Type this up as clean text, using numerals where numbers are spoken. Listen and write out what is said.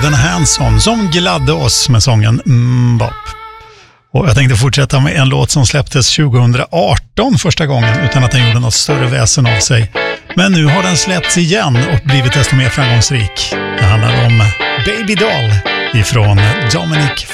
bröderna Hanson som gladde oss med sången Mbop. Och jag tänkte fortsätta med en låt som släpptes 2018 första gången utan att den gjorde något större väsen av sig. Men nu har den släppts igen och blivit desto mer framgångsrik. Det handlar om Baby Doll ifrån Dominic